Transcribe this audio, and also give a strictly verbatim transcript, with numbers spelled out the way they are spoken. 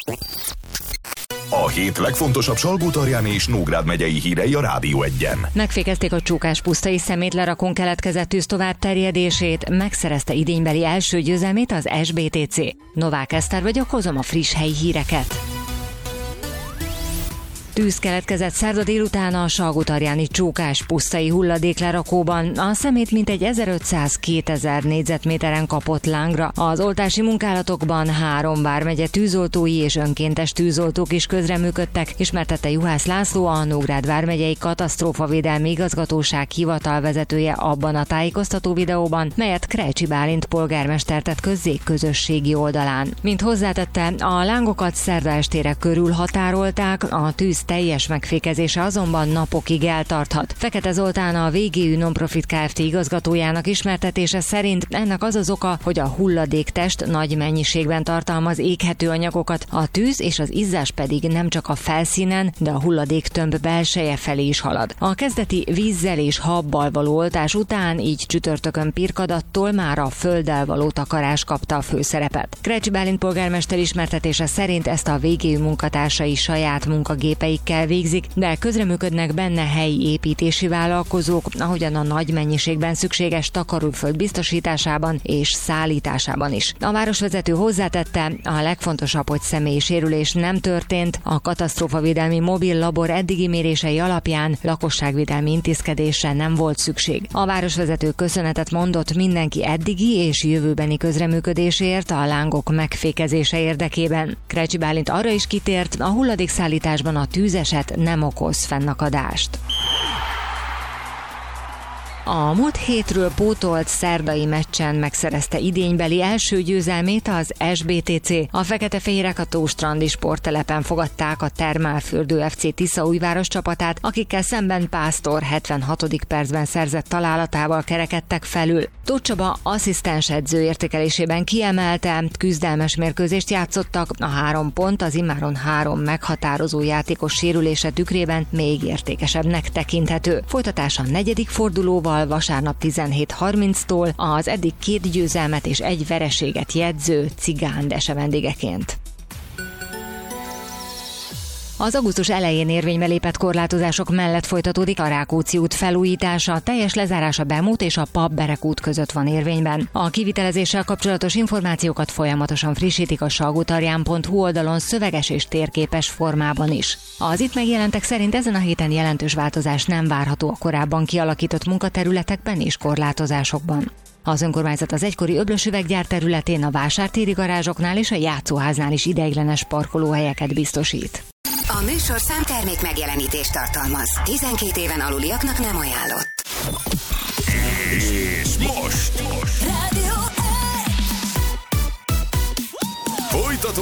A hét legfontosabb Salgótarján és Nógrád megyei hírei a Rádió Egyen. Megfékezték a Csókás-pusztai szemétlerakón keletkezett tűz tovább terjedését, megszerezte idénybeli első győzelmét az es bé té cé. Novák Eszter vagyok, hozom a friss helyi híreket. Tűz keletkezett szerda délután a salgótarjáni Csókás-pusztai hulladéklerakóban. A szemét mintegy ezerötszáz-kétezer négyzetméteren kapott lángra. Az oltási munkálatokban három vármegye tűzoltói és önkéntes tűzoltók is közreműködtek, ismertette Juhász László, a Nógrád vármegyei katasztrófavédelmi igazgatóság hivatalvezetője abban a tájékoztató videóban, melyet Krejcsi Bálint polgármester tett közzé közösségi oldalán. Mint hozzátette, a lángokat szerda estére körül határolták, a tűz teljes megfékezése azonban napokig eltarthat. Fekete Zoltán, a vé gé ü Nonprofit Kft. Igazgatójának ismertetése szerint ennek az az oka, hogy a hulladéktest nagy mennyiségben tartalmaz éghető anyagokat, a tűz és az izzás pedig nem csak a felszínen, de a hulladéktömb belseje felé is halad. A kezdeti vízzel és habbal való oltás után, így csütörtökön Pirkadattól már a földdel való takarás kapta a főszerepet. Krejcsi Bálint polgármester ismertetése szerint ezt a vé gé ü munkatársai saját munkagépei kell végzik, de közreműködnek benne helyi építési vállalkozók, ahogyan a nagy mennyiségben szükséges takaróföld biztosításában és szállításában is. A városvezető hozzátette, a legfontosabb, hogy személyi sérülés nem történt, a katasztrófavédelmi mobil labor eddigi mérései alapján lakosságvédelmi intézkedésre nem volt szükség. A városvezető köszönetet mondott mindenki eddigi és jövőbeni közreműködésért a lángok megfékezése érdekében. Krejcsi Bálint arra is kitért, a hulladékszállításban a tűzeset nem okoz fennakadást. A múlt hétről pótolt szerdai meccsen megszerezte idénybeli első győzelmét az es bé té cé. A feketefehérek a Tóstrandi sporttelepen fogadták a Termálfürdő ef cé Tiszaújváros csapatát, akikkel szemben Pásztor hetvenhatodik percben szerzett találatával kerekedtek felül. Tóth Csaba asszisztens edző értékelésében kiemelte, küzdelmes mérkőzést játszottak, a három pont az immáron három meghatározó játékos sérülése tükrében még értékesebbnek tekinthető. Folytatása a negyedik fordulóval vasárnap tizenhét harminctól az eddig két győzelmet és egy vereséget jegyző Cigán Dese vendégeként. Az augusztus elején érvénybe lépett korlátozások mellett folytatódik a Rákóczi út felújítása, teljes lezárása Bemút és a Pap-Berek út között van érvényben. A kivitelezéssel kapcsolatos információkat folyamatosan frissítik a salgótarján pont hu oldalon szöveges és térképes formában is. Az itt megjelentek szerint ezen a héten jelentős változás nem várható a korábban kialakított munkaterületekben és korlátozásokban. Az önkormányzat az egykori Öblös üveggyár területén, a vásártéri garázsoknál és a játszóháznál is ideiglenes parkolóhelyeket biztosít. A műsor számtermék megjelenítést tartalmaz. tizenkét éven aluliaknak nem ajánlott. És most! most.